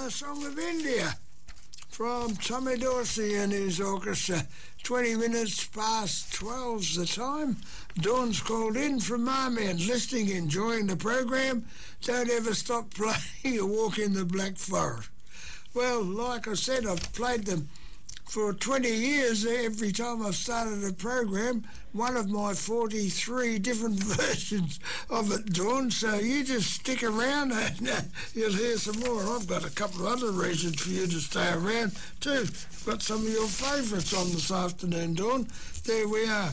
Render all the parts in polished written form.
Song of India from Tommy Dorsey and his orchestra. 20 minutes past 12's the time. Dawn's called in from Marmion, listening, enjoying the program. Don't ever stop playing A Walk in the Black Forest. Well, like I said, I've played them for 20 years. Every time I've started a program, one of my 43 different versions of it, Dawn. So you just stick around and you'll hear some more. I've got a couple of other reasons for you to stay around too. I've got some of your favourites on this afternoon, Dawn. There we are.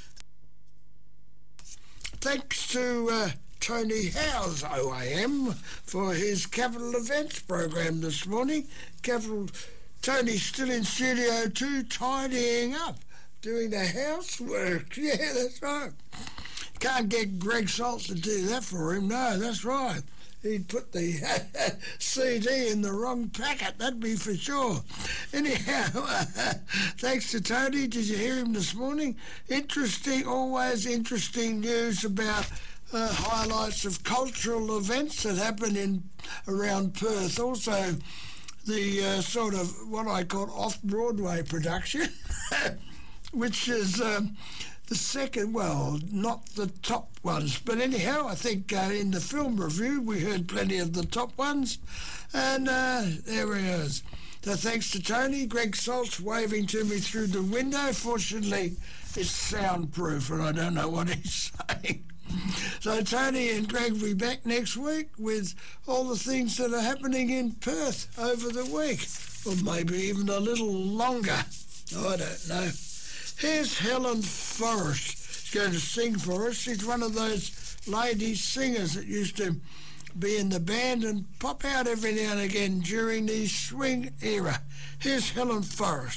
Thanks to Tony Howes, OAM, for his Capital Events program this morning. Tony's still in Studio 2 tidying up, doing the housework. Yeah, that's right. Can't get Greg Salt to do that for him. No, that's right. He'd put the CD in the wrong packet, that'd be for sure. Anyhow, thanks to Tony. Did you hear him this morning? Interesting, always interesting news about highlights of cultural events that happen around Perth. Also, the sort of what I call off-Broadway production, which is the second, well, not the top ones. But anyhow, I think in the film review we heard plenty of the top ones. And there he is. So thanks to Tony. Greg Salt's waving to me through the window. Fortunately, it's soundproof and I don't know what he's saying. So Tony and Greg will be back next week with all the things that are happening in Perth over the week. Or maybe even a little longer. I don't know. Here's Helen Forrest. She's going to sing for us. She's one of those lady singers that used to be in the band and pop out every now and again during the swing era. Here's Helen Forrest.